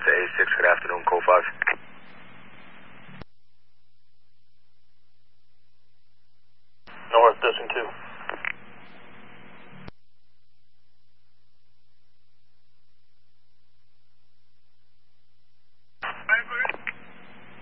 to A6, good afternoon, code 5. North, Dissing 2.